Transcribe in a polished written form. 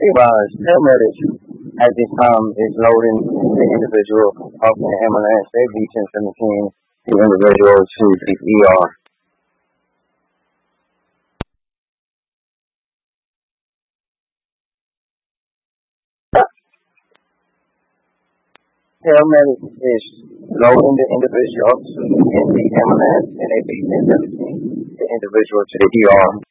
Advised, paramedics at this time is loading the individual off the ambulance. They be 1017 the individual to the ER. Paramedics is loading the individual in the ambulance and they be 1017 the individual to the ER.